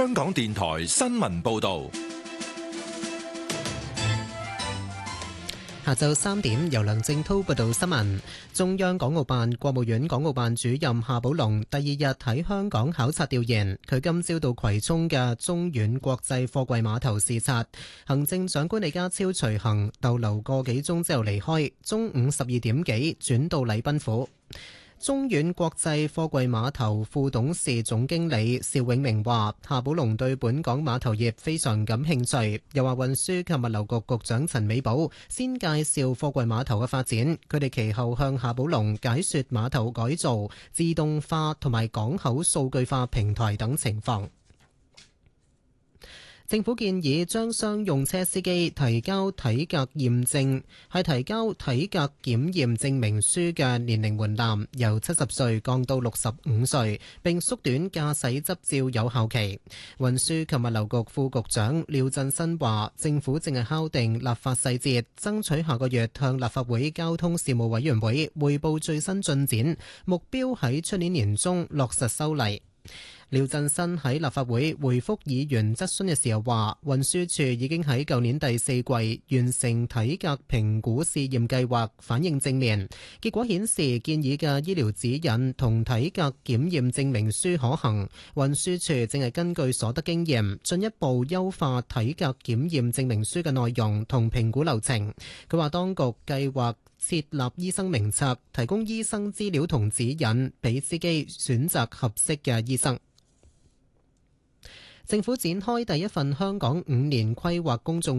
香港電台新聞報道。 下晝3點，由梁正滔報道新聞。中央港澳辦、國務院港澳辦主任夏寶龍第二日喺香港考察調研，佢今朝到葵涌嘅中遠國際貨櫃碼頭視察。行政長官李家超隨行逗留個幾鐘之後離開，中午12點幾轉到禮賓府。中遠國際貨櫃碼頭副董事總經理邵永明話：夏寶龍對本港碼頭業非常感興趣，又話運輸及物流局局長陳美寶先介紹貨櫃碼頭嘅發展，佢哋其後向夏寶龍解說碼頭改造、自動化同埋港口數據化平台等情況。政府建議將商用車司機提交體格檢驗證明書嘅年齡門檻由70歲降到65歲，並縮短駕駛執照有效期。運輸及物流局副局長廖振新話，政府正係敲定立法細節，爭取下個月向立法會交通事務委員會匯報最新進展，目標喺出年年中落實修例。廖振新喺立法會回覆議員質詢嘅時候話，運輸署已經喺舊年第4季完成體格評估試驗計劃，反應正面。結果顯示建議嘅醫療指引同體格檢驗證明書可行。運輸署正係根據所得經驗，進一步優化體格檢驗證明書嘅內容同評估流程。佢話當局計劃設立醫生名冊，提供醫生資料同指引，俾司機選擇合適嘅醫生。政府展開第一份香港5年規劃公眾